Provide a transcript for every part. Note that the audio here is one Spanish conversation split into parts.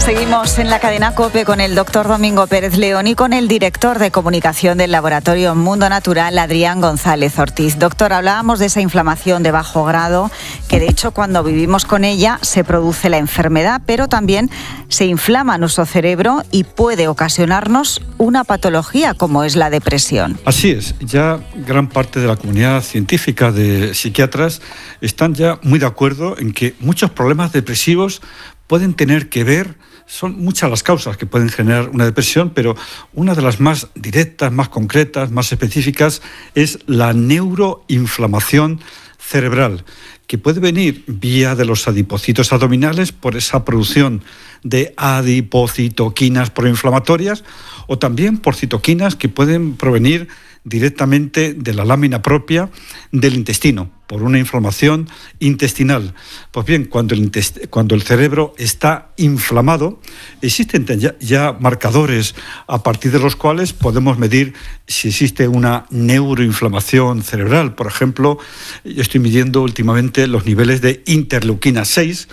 Seguimos en la cadena COPE con el doctor Domingo Pérez León y con el director de comunicación del laboratorio Mundo Natural, Adrián González Ortiz. Doctor, hablábamos de esa inflamación de bajo grado, que de hecho cuando vivimos con ella se produce la enfermedad, pero también se inflama nuestro cerebro y puede ocasionarnos una patología como es la depresión. Así es, ya gran parte de la comunidad científica de psiquiatras están ya muy de acuerdo en que muchos problemas depresivos pueden tener que ver. Son muchas las causas que pueden generar una depresión, pero una de las más directas, más concretas, más específicas es la neuroinflamación cerebral, que puede venir vía de los adipocitos abdominales por esa producción de adipocitoquinas proinflamatorias o también por citoquinas que pueden provenir directamente de la lámina propia del intestino, por una inflamación intestinal. Pues bien, cuando el cerebro está inflamado, existen ya marcadores a partir de los cuales podemos medir si existe una neuroinflamación cerebral. Por ejemplo, yo estoy midiendo últimamente los niveles de interleuquina 6.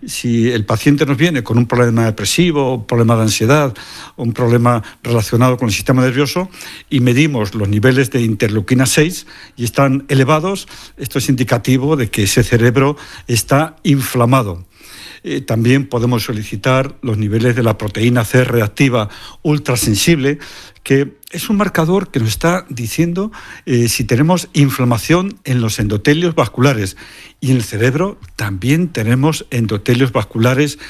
Si el paciente nos viene con un problema depresivo, un problema de ansiedad, un problema relacionado con el sistema nervioso, y medimos los niveles de interleuquina 6 y están elevados, esto es indicativo de que ese cerebro está inflamado. También podemos solicitar los niveles de la proteína C reactiva ultrasensible, que es un marcador que nos está diciendo si tenemos inflamación en los endotelios vasculares. Y en el cerebro también tenemos endotelios vasculares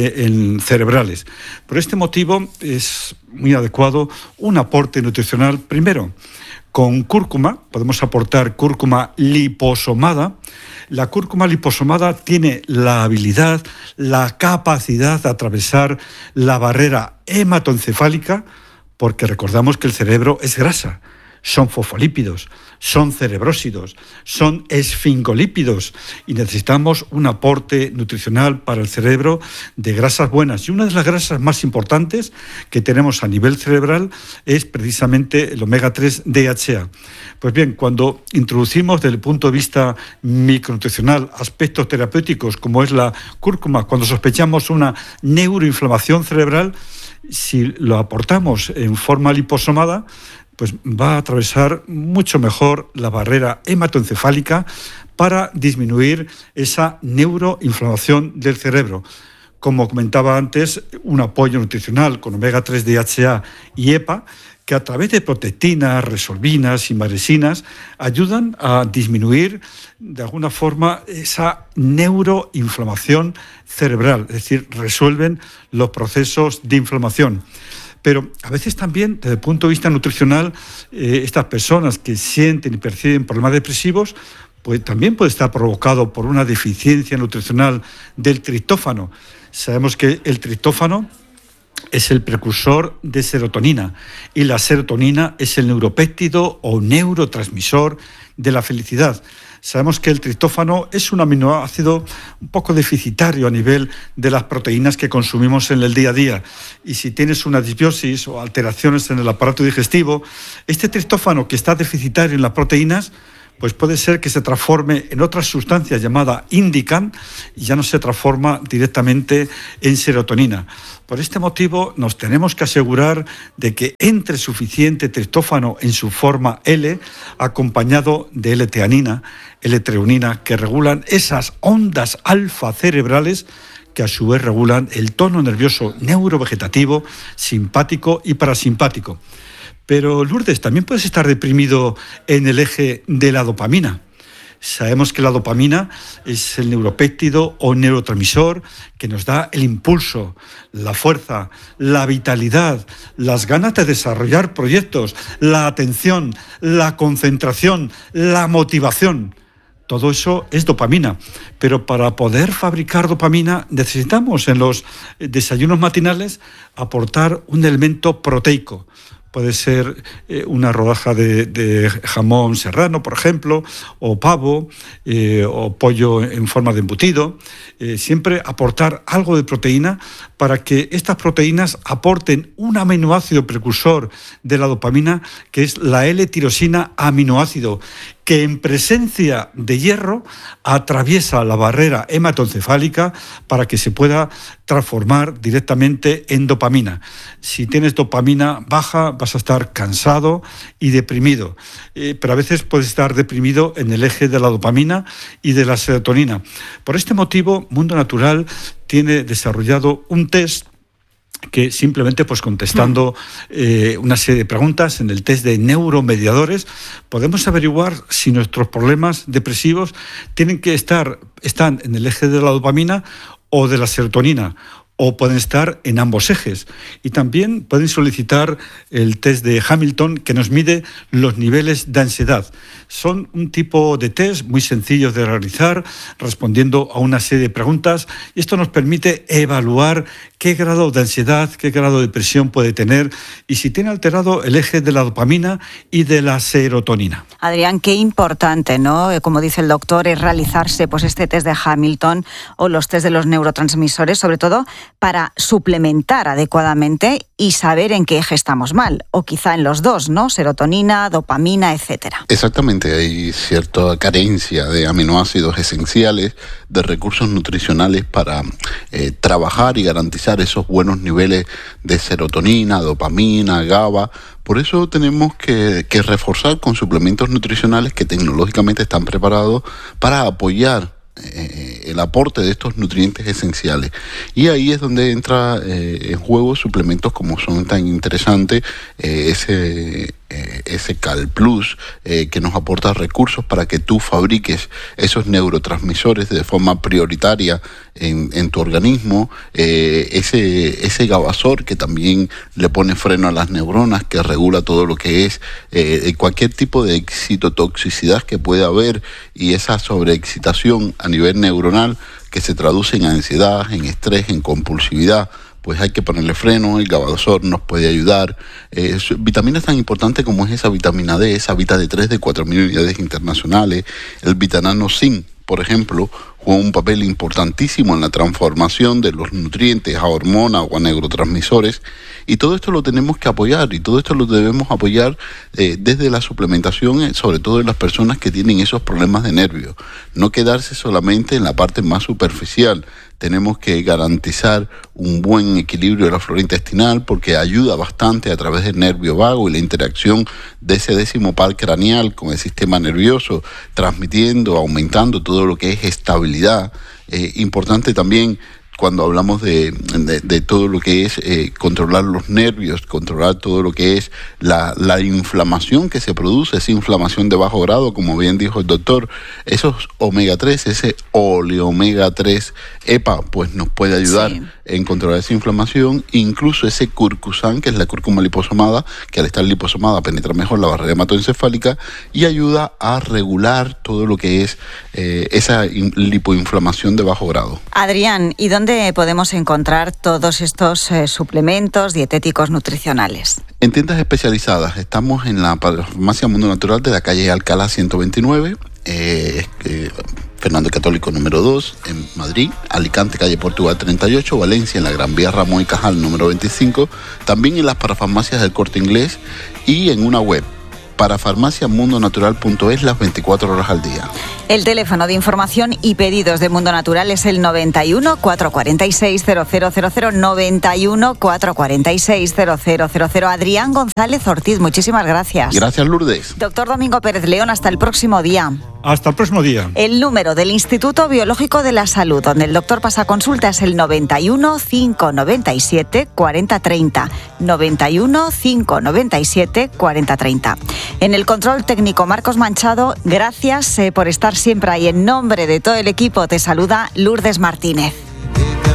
cerebrales. Por este motivo es muy adecuado un aporte nutricional. Primero, con cúrcuma, podemos aportar cúrcuma liposomada. La cúrcuma liposomada tiene la habilidad, la capacidad de atravesar la barrera hematoencefálica, porque recordamos que el cerebro es grasa, son fosfolípidos, son cerebrósidos, son esfingolípidos y necesitamos un aporte nutricional para el cerebro de grasas buenas. Y una de las grasas más importantes que tenemos a nivel cerebral es precisamente el omega 3 DHA. Pues bien, cuando introducimos desde el punto de vista micronutricional aspectos terapéuticos como es la cúrcuma, cuando sospechamos una neuroinflamación cerebral, si lo aportamos en forma liposomada, pues va a atravesar mucho mejor la barrera hematoencefálica para disminuir esa neuroinflamación del cerebro. Como comentaba antes, un apoyo nutricional con omega 3 DHA y EPA, que a través de protectinas, resolvinas y maresinas ayudan a disminuir de alguna forma esa neuroinflamación cerebral, es decir, resuelven los procesos de inflamación. Pero a veces también, desde el punto de vista nutricional, estas personas que sienten y perciben problemas depresivos, pues también puede estar provocado por una deficiencia nutricional del triptófano. Sabemos que el triptófano es el precursor de serotonina y la serotonina es el neuropéptido o neurotransmisor de la felicidad. Sabemos que el triptófano es un aminoácido un poco deficitario a nivel de las proteínas que consumimos en el día a día. Y si tienes una disbiosis o alteraciones en el aparato digestivo, este triptófano que está deficitario en las proteínas, pues puede ser que se transforme en otra sustancia llamada INDICAN y ya no se transforma directamente en serotonina. Por este motivo nos tenemos que asegurar de que entre suficiente triptófano en su forma L, acompañado de L-teanina, L-treonina, que regulan esas ondas alfa cerebrales que a su vez regulan el tono nervioso neurovegetativo, simpático y parasimpático. Pero, Lourdes, también puedes estar deprimido en el eje de la dopamina. Sabemos que la dopamina es el neuropéptido o neurotransmisor que nos da el impulso, la fuerza, la vitalidad, las ganas de desarrollar proyectos, la atención, la concentración, la motivación. Todo eso es dopamina, pero para poder fabricar dopamina necesitamos en los desayunos matinales aportar un elemento proteico. Puede ser una rodaja de jamón serrano, por ejemplo, o pavo, o pollo en forma de embutido. Siempre aportar algo de proteína para que estas proteínas aporten un aminoácido precursor de la dopamina, que es la L-tirosina aminoácido, que en presencia de hierro atraviesa la barrera hematoencefálica para que se pueda transformar directamente en dopamina. Si tienes dopamina baja, vas a estar cansado y deprimido, pero a veces puedes estar deprimido en el eje de la dopamina y de la serotonina. Por este motivo, Mundo Natural tiene desarrollado un test que simplemente pues contestando una serie de preguntas en el test de neuromediadores podemos averiguar si nuestros problemas depresivos están en el eje de la dopamina o de la serotonina, o pueden estar en ambos ejes. Y también pueden solicitar el test de Hamilton, que nos mide los niveles de ansiedad. Son un tipo de test muy sencillos de realizar, respondiendo a una serie de preguntas, y esto nos permite evaluar qué grado de ansiedad, qué grado de depresión puede tener y si tiene alterado el eje de la dopamina y de la serotonina. Adrián, qué importante, ¿no? Como dice el doctor, es realizarse pues este test de Hamilton o los test de los neurotransmisores, sobre todo para suplementar adecuadamente y saber en qué eje estamos mal, o quizá en los dos, ¿no? Serotonina, dopamina, etcétera. Exactamente, hay cierta carencia de aminoácidos esenciales, de recursos nutricionales para trabajar y garantizar esos buenos niveles de serotonina, dopamina, GABA. Por eso tenemos que reforzar con suplementos nutricionales que tecnológicamente están preparados para apoyar el aporte de estos nutrientes esenciales. Y ahí es donde entra en juego suplementos como son tan interesantes, ese Cal Plus, que nos aporta recursos para que tú fabriques esos neurotransmisores de forma prioritaria en tu organismo, ese Gabasor que también le pone freno a las neuronas, que regula todo lo que es cualquier tipo de excitotoxicidad que pueda haber, y esa sobreexcitación a nivel neuronal que se traduce en ansiedad, en estrés, en compulsividad. Pues hay que ponerle freno. El Gabasor nos puede ayudar. Vitaminas tan importantes como es esa vitamina D, esa Vita D3 de 4.000 unidades internacionales, el Vitanano Zinc, por ejemplo, juega un papel importantísimo en la transformación de los nutrientes a hormonas o a neurotransmisores, y todo esto lo tenemos que apoyar, y todo esto lo debemos apoyar desde la suplementación, sobre todo en las personas que tienen esos problemas de nervios. No quedarse solamente en la parte más superficial. Tenemos que garantizar un buen equilibrio de la flora intestinal, porque ayuda bastante a través del nervio vago y la interacción de ese 10º par craneal con el sistema nervioso, transmitiendo, aumentando todo lo que es estabilidad. Importante también cuando hablamos de todo lo que es controlar los nervios, controlar todo lo que es la inflamación que se produce, esa inflamación de bajo grado, como bien dijo el doctor, esos omega 3, ese oleomega 3 EPA, pues nos puede ayudar en controlar esa inflamación, incluso ese curcusan, que es la cúrcuma liposomada, que al estar liposomada penetra mejor la barrera hematoencefálica y ayuda a regular todo lo que es esa lipoinflamación de bajo grado. Adrián, ¿y dónde podemos encontrar todos estos suplementos dietéticos nutricionales? En tiendas especializadas. Estamos en la farmacia Mundo Natural de la calle Alcalá 129, Fernando Católico número 2 en Madrid, Alicante calle Portugal 38, Valencia en la Gran Vía Ramón y Cajal número 25, también en las parafarmacias del Corte Inglés y en una web, parafarmaciamundonatural.es, las 24 horas al día. El teléfono de información y pedidos de Mundo Natural es el 91 446 0000, 91 446 0000. Adrián González Ortiz, muchísimas gracias. Gracias, Lourdes. Doctor Domingo Pérez León, hasta el próximo día. Hasta el próximo día. El número del Instituto Biológico de la Salud, donde el doctor pasa consulta, es el 91 597 4030. 91 597 4030. En el control técnico, Marcos Manchado, gracias por estar siempre ahí. En nombre de todo el equipo te saluda Lourdes Martínez.